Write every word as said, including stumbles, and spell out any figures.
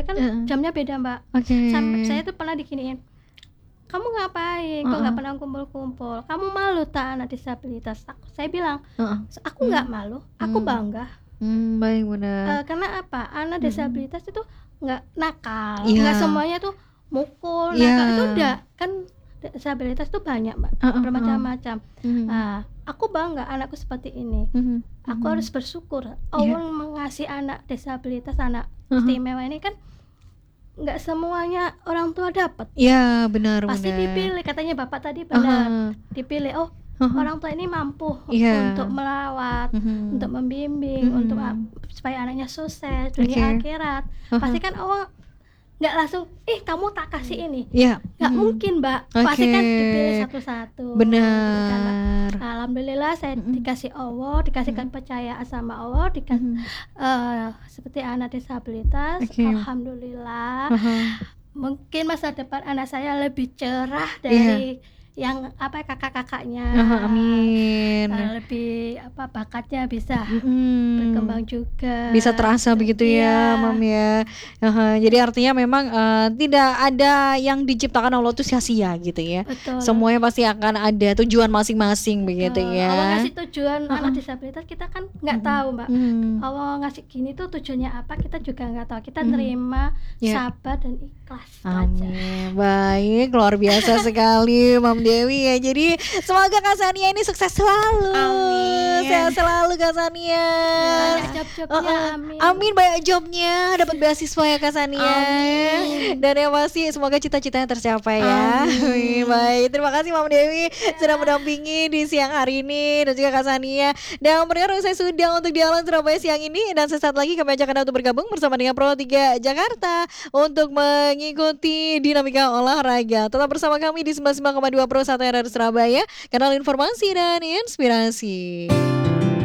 Soalnya kan Heeh. jamnya beda, Mbak. Oke. Sampai saya tuh pernah diginiin, "Kamu ngapain? Kok Heeh. nggak pernah kumpul-kumpul? Kamu malu tak anak disabilitas?" Aku saya bilang, Heeh. "Aku nggak Mmm. malu, aku Mmm. bangga." Mmm, baik, bener. Eee, karena apa? Anak Mhm. disabilitas itu nggak nakal, Iya. nggak semuanya tuh mukul, Iya. nakal, itu ndak. Kan disabilitas tuh banyak, Mbak, Heeh heeh. bermacam-macam. Mhm. Nah, aku bangga anakku seperti ini. Mhm Aku mhm. harus bersyukur Iya. Allah mengasih anak disabilitas, anak Heeh. istimewa ini kan nggak semuanya orang tua dapat. Iya, benar Pasti benar. dipilih, katanya Bapak tadi Ah benar, hah. dipilih, oh Heeh. orang tua ini mampu Iya. untuk merawat, untuk Mhm. membimbing, untuk a Mhm. supaya anaknya sukses Oke. dunia akhirat. Ah Pasti hah. kan Allah nggak langsung, "Ih, kamu tak kasih ini." Iya. Nggak Mhm. mungkin, Mbak. Pasti Oke. kan dipilih satu-satu, gitu kan, Mbak. Benar. Alhamdulillah saya Mhm. dikasih Allah, dikasihkan Mhm. kepercayaan sama Allah, dika Mhm. eee, seperti anak disabilitas, Oke. alhamdulillah. Ah hah. Mungkin masa depan anak saya lebih cerah Iya. dari yang apa, kakak-kakaknya. Ah hah, amin. Eee, lebih apa, bakatnya bisa Mhm. berkembang juga, Bisa terasa gitu. begitu ya, Iya. Mom, ya. Ah hah, jadi artinya memang, eee, tidak ada yang diciptakan Allah tuh sia-sia gitu ya. Betul. Semuanya pasti akan ada tujuan masing-masing begitu Betul. Allah ya. ngasih tujuan anak Heeh. disabilitas kita kan nggak Mhm. tahu, Mbak. Mhm. Allah ngasih gini tuh tujuannya apa, kita juga nggak tahu. Kita Mhm. nerima, Iya. sabar dan ikhlas aja. Amin. Baik, luar biasa sekali Mom Dewi ya. Jadi semoga Kak Sania ini sukses selalu. Amin. Sehat selalu Kak Sania. Banyak job-jobnya, Heeh. amin. Amin, banyak jobnya, dapat beasiswa ya Kak Sania. Amin. Dan yang pasti semoga cita-citanya tercapai ya. Amin. Baik, terima kasih Mom Dewi sudah Ya. mendampingi di siang hari ini dan juga Kak Sania. Dan pendengar saya sudah untuk Dialog Surabaya siang ini, dan sesaat lagi kami ajak Anda untuk bergabung bersama dengan Pro tiga Jakarta untuk mengikuti dinamika olahraga. Tetap bersama kami di sembilan puluh sembilan koma dua Pro satu R R Surabaya, kanal informasi dan inspirasi.